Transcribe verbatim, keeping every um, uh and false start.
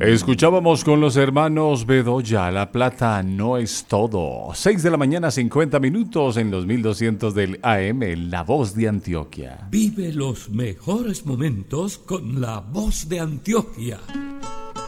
Escuchábamos con los hermanos Bedoya, La Plata no es todo. seis de la mañana, cincuenta minutos en los mil doscientos del A M, La Voz de Antioquia. Vive los mejores momentos con La Voz de Antioquia.